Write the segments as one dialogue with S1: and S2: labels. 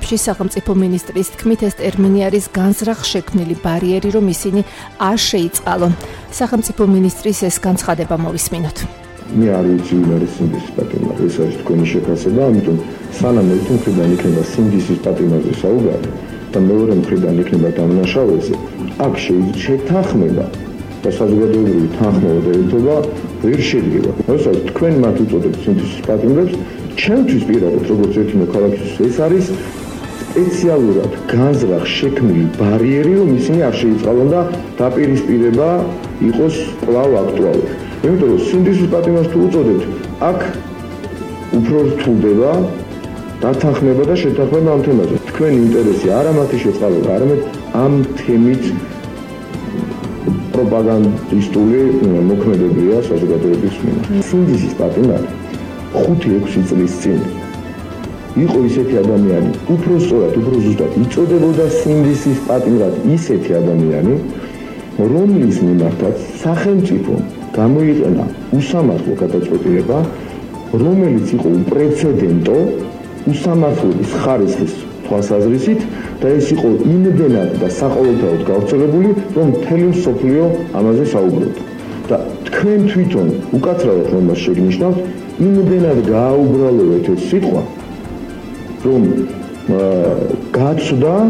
S1: საქმეში სახელმწიფო მინისტრის თქმით ეს ტერმინი არის განზრახ შექმნილი ბარიერი, რომ ისინი არ შეიწყალონ. სახელმწიფო მინისტრის ეს განცხადება მოვისმინოთ.
S2: მე არ ვიცი ვინ არის სინდისის პატიმარი, ეს არის თქვენი შეფასება, ამიტომ სანამ ერთი მხრიდან იქნება სინდისის პატიმარზე საუბარი და მეორე მხრიდან იქნება დამნაშავეზე, აქ შეთანხმება და საზოგადოებრივი თანხმობა და ერთობა ვერ შედგება. როდესაც თქვენ მათ უწოდებთ სინდისის პატიმრებს, ჩემთვის პირადად როგორც ერთი მოქალაქისთვის ეს არის სპეციალურად განზრახ შექმნილი ბარიერი, რომ ისინი არ შეიწყალონ და დაპირისპირება იყოს კვლავ აქტუალური. იმიტომ რომ სინდისის პატიმარს თუ უწოდებთ, აქ უფრო რთულდება დათანხმება და შეთანხმება ამ თემაზე. თქვენი ინტერესი არა მათი შეწყალება, არამედ ამ თემით პროპაგანდისტული მოქმედებია საზოგადოების მიმართ. სინდისის პატიმარი 5-6 წლის წინ იყო ისეთი ადამიანი, უფრო სწორად, უფრო ზუსტად იწოდებოდა სინდისის პატიმრად ისეთი ადამიანი, რომლის მიმართაც სახელმწიფო გამოიყენა უსამართლო გადაწყვეტილება, რომელიც იყო უპრეცედენტო უსამართლობის ხარისხის თვალსაზრისით და ეს იყო იმდენად და საყოველთაოდ გავრცელებული, რომ მთელი მსოფლიო ამაზე საუბრობდა. და თქვენ თვითონ უკაცრავად რომ მას შეგნიშნავთ, იმდენად გააუბრალოეთ ეს სიტყვა, რომ გაცდა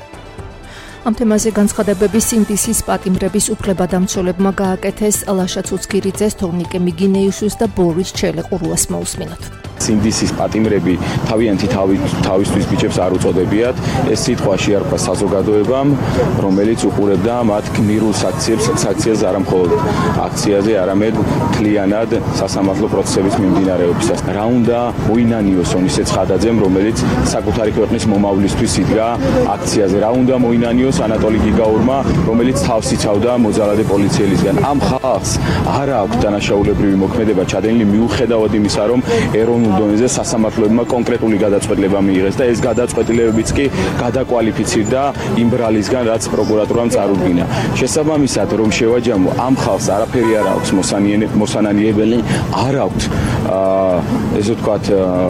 S1: ამ თემაზე განცხადებების სინდისის პატიმრების უფლებადამცველებმა გააკეთეს ლაშა ცუცქირიძეს, თორნიკე მიგინეიშვილი და ბორის ჩელეყურუას მოусმინოთ.
S3: სინდისის პატიმრები თავიანთი თავისთვის ბიჭებს არ უწოდებიათ. ეს სიტყვა შეარქვა საზოგადოებამ, რომელიც უყურებდა მათ გმირულ აქციებს არა მხოლოდ აქციაზე, არამედ მთლიანად სასამართლო პროცესების მიმდინარეობისას. რა უნდა მოინანიოსონ ისეთ ხადაძემ, რომელიც საკუთარი ქვეყნის მომავლისთვის იდგა აქციაზე. რა უნდა მოინანიოს ანატოლი გიგაურმა, რომელიც თავს იცავდა მოძალადე პოლიციელისგან. ამ ხალხს არ აქვს დანაშაულებრივი მოქმედება ჩადენილი მიუხედავად იმისა, რომ ეროვნულ დონეზე სასამართლოებმა კონკრეტული გადაწყვეტილება მიიღეს და ეს გადაწყვეტილებებიც კი გადაკვალიფიცირდა იმ ბრალისგან, რაც პროკურატურამ წარუდგინა. შესაბამისად, რომ შევაჯამო, ამ ხალხს არაფერი არ აქვს მოსანანიებელი, არ აქვს ესე ვთქვათ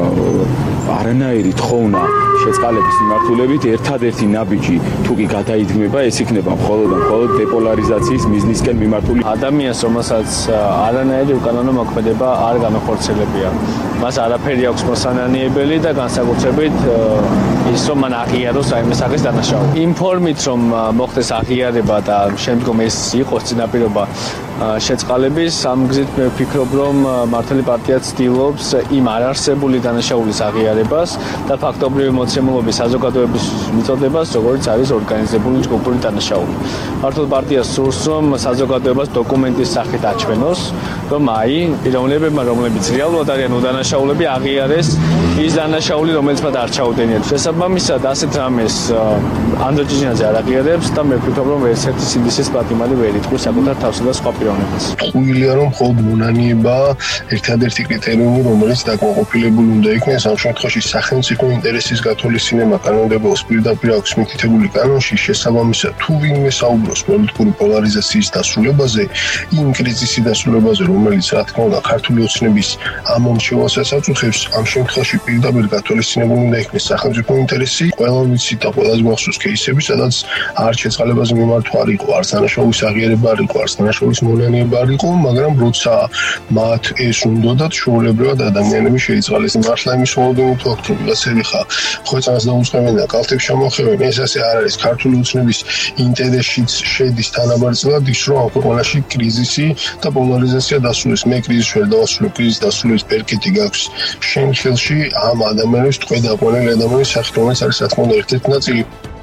S3: არანაირი თხოვნა შეწყალების მიმართულებით. ერთადერთი ნაბიჯი თუ კი გადაიდგმება, ეს იქნება მხოლოდ დეპოლარიზაციის მიზნისკენ მიმართული.
S4: ადამიანს, რომელსაც არანაირი უკანონო მოქმედება არ განახორციელებია, მას არაფერი აქვს მოსანანიებელი და განსაკუთრებით ის, რომ მან აღიაროს რაიმე სახის დანაშაული. იმ ფორმით, რომ მოხდეს აღიარება და შემდგომ ეს იყოს წინაპირობა შეწყალების, ამ გზით მე ვფიქრობ, რომ მართალი პარტია ცდილობს იმ არარსებული დანაშაულის აღიარებას და ფაქტობრივი მოცემულობის საზოგადოების მიწოდებას, როგორც არის ორგანიზებული ჯგუფური დანაშაული. მართალ პარტიას სურს, რომ საზოგადოებას დოკუმენტის სახით აჩვენოს, რომ აი, პიროვნებებმა, რომლებიც რეალურად არიან უდანაშაულები, აღიარეს ის დანაშაული, რომელიც მათ არ ჩაუდენიათ. შესაბამისად, ასეთ რამეს ანდრო ჭიჭინაძე არ აღიარებს და მე ვფიქრობ, რომ ერთ-ერთი სინდისის პატიმარი ვერ იტყვის საკუთარ თავს და სხვა პიროვნებას.
S5: ღვიძლია, რომ მხოლოდ მონანიება ერთადერთი კრიტერიუმი, რომელიც დაკმაყოფილებული უნდა იქნეს, ამ შემთხვევაში სახელმწიფო ინტერესის გათვალისწინება კანონმდებლობის პირდაპირ აქვს მითითებული კანონში. შესაბამისად, თუ ვინმე საუბრობს პოლიტიკური პოლარიზაციის დასრულებაზე, იმ კრიზისის დასრულებაზე, რომელიც რა თქმა უნდა ქართული ოცნების ამომრჩევალსაც აწუხებს, ამ შემთხვევაში პირდაპირ გათვალისწინებული უნდა იქნეს სახელმწიფო ინტერესი. ყველა ვიცით და ყველას გვახსოვს кейსები, სადაც არც შეწყალებაზე მიმართვა არ იყო, არც დანაშაულის აღიარება არ იყო, არც დანაშაულის მონანიება არ იყო, მაგრამ როცა მათ ეს უნდათ, ჩვეულებრივად ადამიანები შეიწყალეს. მართლა იმის მოლოდინი თუ აქვს ვიღაცები ხა ხოწანას დაუწყებენ და კალთებს შემოხევენ, ეს ასე არ არის. ქართული ოცნების ინტერესშიც შედის თანაბარწლად ის, რომ ამ ქვეყანაში კრიზისი და პოლარიზაცია დასრულდეს. მე კრიზისს ვერ დავასრულებ, კრიზისის დასრულების პერკეტი გაქვს შენ ხელში ამ ადამიანებს ტყვე დაყვანილი ადამიანის სახით, რომელიც არის რა თქმა უნდა ერთ-ერთი ნაწილი.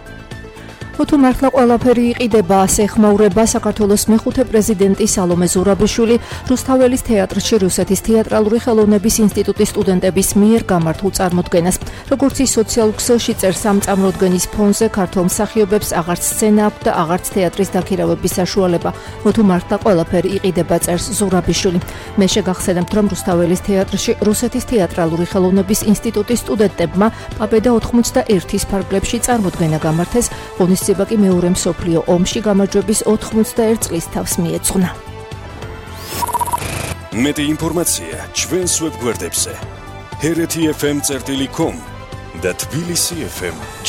S1: თუ მართლა ყველაფერი იყიდება, ასე ხმაურება საქართველოს მეხუთე პრეზიდენტი სალომე ზურაბიშვილი რუსთაველის თეატრში რუსეთის თეატრალური ხელოვნების ინსტიტუტის სტუდენტების მიერ გამართულ წარმოდგენას. როგორც ის სოციალურ ქსელში წერს, ამ წარმოდგენის ფონზე ქართულ მსახიობებს აღარც სცენა აქვს და აღარც თეატრის დაქირავების საშუალება. თუ მართლა ყველაფერი იყიდება, წერს ზურაბიშვილი. მე შეგახსენებთ, რომ რუსთაველის თეატრში რუსეთის თეატრალური ხელოვნების ინსტიტუტის სტუდენტებმა პაბედა 91-ის ფარგლებში წარმოდგენა გამართეს, ღონისძიება კი მეორე მსოფლიო ომში გამარჯვების 91 წლის თავს მიეძღვნა.
S6: მეტი ინფორმაცია ჩვენს ვებგვერდებზე hrt.fm.com და თბილისი FM-G.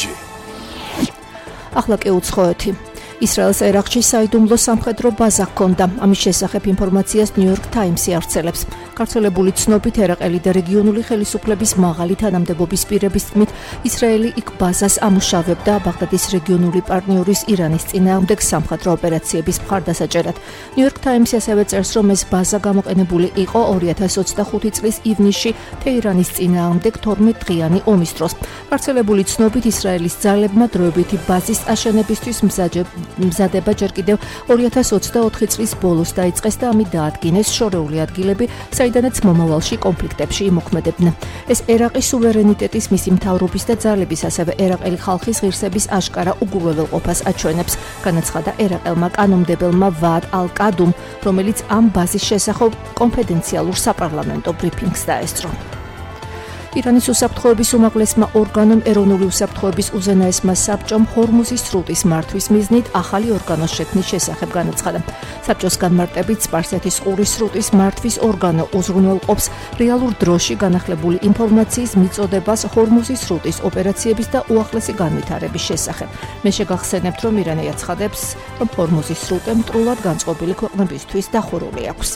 S1: ახლა კი უცხოეთი. ისრაელს ერაყში საიდუმლო სამხედრო ბაზა ჰქონდა. ამის შესახებ ინფორმაციას New York Times-ი ავრცელებს. გავრცელებული ცნობით ერაყელი და რეგიონული ხელისუფლების მაღალი თანამდებობის პირების თქმით, ისრაელი იქ ბაზას ამუშავებდა ბაღდადის რეგიონული პარტნიორის ირანის წინააღმდეგ სამხედრო ოპერაციების მხარდასაჭერად. New York Times-ი ასევე წერს, რომ ეს ბაზა გამოყენებული იყო 2025 წლის ივნისში თეირანის წინააღმდეგ 12 დღიანი ომის დროს. გავრცელებული ცნობით ისრაელის ძალებმა დროებითი ბაზის აშენებისთვის მზადება ჯერ კიდევ 2024 წლის ბოლოს დაიწყეს და ამით დაადგინეს შორეული ადგილები, საიდანაც მომავალში კონფლიქტებში იმოქმედებდნენ. ეს ერაყის სუვერენიტეტის, მისი მთავრობის და ძალების, ასევე ერაყელი ხალხის ღირსების აშკარა უგურვებელყოფას აჩვენებს, განაცხადა ერაყელმა კანონმდებელმა ვაად ალ-კადუმ, რომელიც ამ ბაზის შესახებ კონფიდენციალურ საპარლამენტო ბრიფინგს დაესწრო. ირანის უსაფრთხოების უმაღლესმა ორგანომ ეროვნული უსაფრთხოების უზენაესმა საბჭომ ჰორმუზის სრუტის მართვის მიზნით ახალი ორგანოს შექმნის შესახებ განაცხადა. საბჭოს განმარტებით სპარსეთის ყურის სრუტის მართვის ორგანო უზრუნველყოფს რეალურ დროში განახლებული ინფორმაციის მიწოდებას ჰორმუზის სრუტის ოპერაციების და უახლესი განვითარების შესახებ. მე შეგახსენებთ, რომ ირანი აცხადებს, რომ ჰორმუზის სრუტე მტრულად განწყობილი ქვეყნებისთვის დახურული აქვს.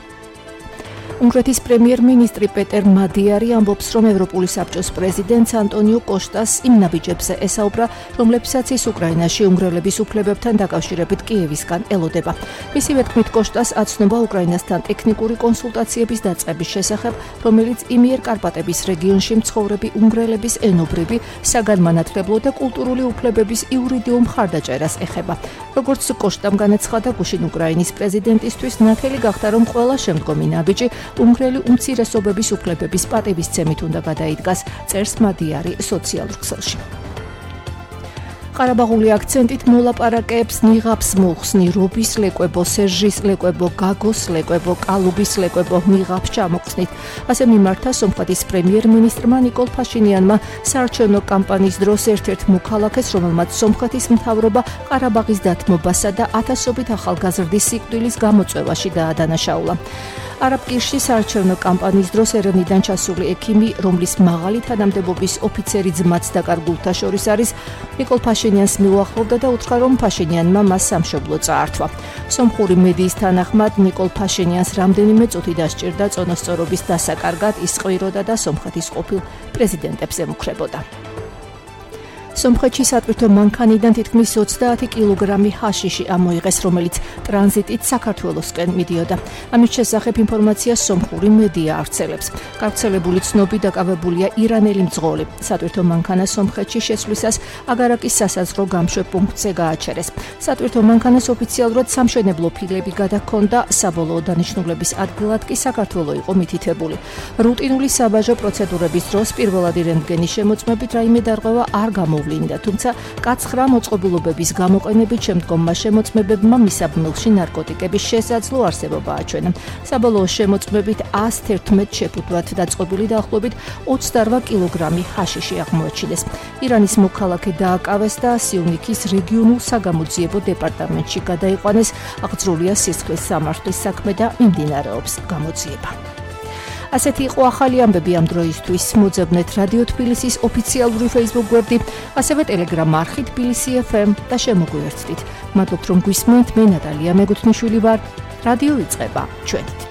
S1: უნგრეთის პრემიერ-მინისტრი პეტერ მადიარი ამბობს, რომ ევროპული საბჭოს პრეზიდენტს ანტონიო კოშტას იმ ნაბიჯებზე ესაუბრა, რომლებსაც ის უკრაინაში უნგრელების უფლებებთან დაკავშირებით კიევისგან ელოდება. მისივე თქმით, კოშტას აცნობა უკრაინასთან ტექნიკური კონსულტაციების დაწყების შესახებ, რომელიც იმიერკარპატების რეგიონში მცხოვრები უნგრელების ენობრივი, საგანმანათლებლო და კულტურული უფლებების იურიდიულ მხარდაჭერას ეხება. როგორც კოშტამ განაცხადა, გუშინ უკრაინის პრეზიდენტისთვის ნათელი გახდა, რომ ყველა შემდგომი ნაბიჯი უნგრელი უმცირესობების უფლებების პატივისცემით უნდა გადაიდგას, წერს მადიარი სოციალურ ქსელში. ყარაბაღული აქცენტით მოლაპარაკეებს ნიღაბს მოხსნი რობის ლეკვებო, სერჟის ლეკვებო, გაგოს ლეკვებო, კალუბის ლეკვებო ნიღაბს ჩამოხსნით. ასე მიმართა სომხეთის პრემიერ-მინისტრმა ნიკოლ ფაშინიანმა საარჩევნო კამპანიის დროს ერთ-ერთ მოქალაქეს, რომელმაც სომხეთის მთავრობა ყარაბაღის დათმობასა და ათასობით ახალგაზრდის სიკვდილის გამოწვევაში დაადანაშაულა. არაბკირში საარჩევნო კამპანიის დროს ერევნიდან ჩასული ექიმი, რომლის მაღალი თანამდებობის ოფიცერი ძმაც დაკარგულთა შორის არის, ნიკოლ ფაშინიანს მიუახლოვდა და უთხრა, რომ ფაშინიანმა მას სამშობლო წაართვა. სომხური მედიის თანახმად, ნიკოლ ფაშინიანს რამდენიმე წუთი დასჭირდა წონასწორობის დასაკარგად, ის ყვიროდა და სომხეთის ყოფილ პრეზიდენტებს ემუქრებოდა. სომხეთში სატვირთო მანქანიდან თითქმის 20 კილოგრამი ჰაშიში ამოიღეს, რომელიც ტრანზიტით საქართველოსკენ მიდიოდა. ამის შესახებ ინფორმაციას სომხური მედია ავრცელებს. გავრცელებული ცნობით დაკავებულია ირანელი მძღოლი. სატვირთო მანქანა სომხეთში შესვლისას აგარაკის სასაზღვრო გამშვებ პუნქტზე გააჩერეს. სატვირთო მანქანას ოფიციალურად სამშენებლო ფილები გადაჰქონდა, საბოლოო დანიშნულების ადგილად კი საქართველო იყო მითითებული. რუტინული საბაჟო პროცედურების დროს პირველადი რენტგენის შემოწმებით რაიმე დარღვევა არ გამოვლინდა. თუმცა კაცხრა მოწყობილობების გამოყენებით შემდგომმა შემოწმებებმა მისაბმილში ნარკოტიკების შესაძლო არსებობა აჩვენა. საბოლოო შემოწმებით 111 შეფუთვად დაწყობილი დაახლოებით 28 კილოგრამი ჰაშიში აღმოაჩინეს. ირანის მოქალაქე დააკავეს და სიუნიქის რეგიონულ საგამოძიებო დეპარტამენტში გადაიყვანეს. აღძრულია სისხლის სამართლის საქმე და მიმდინარეობს გამოძიება. ასეთი იყო ახალი ამბები ამ დროისთვის. მოძებნეთ რადიო თბილისის ოფიციალური Facebook გვერდი, ასევე Telegram არხი თბილისი FM და შემოგვიერთდით. მადლობთ რომ გვისმენთ. მე ნატალია მეგუთნიშვილი ვარ. რადიო იწყება ჩვენით.